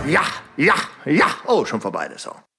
Ja, ja, ja. Oh, schon vorbei, das auch.